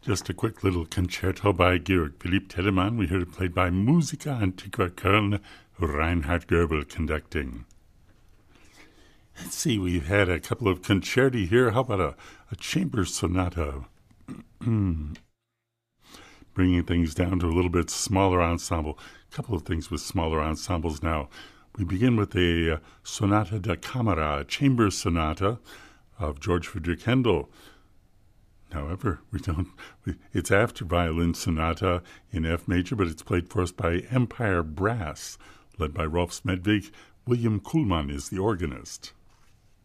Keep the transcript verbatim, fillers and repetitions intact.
Just a quick little concerto by Georg Philipp Telemann. We heard it played by Musica Antiqua Köln, Reinhard Goebel conducting. Let's see, we've had a couple of concerti here. How about a, a chamber sonata? Bringing things down to a little bit smaller ensemble. A couple of things with smaller ensembles now. We begin with a uh, Sonata da Camera, a chamber sonata of George Friedrich Handel. However, we don't. We, it's after Violin Sonata in F major, but it's played for us by Empire Brass, led by Rolf Smedvig. William Kuhlmann is the organist.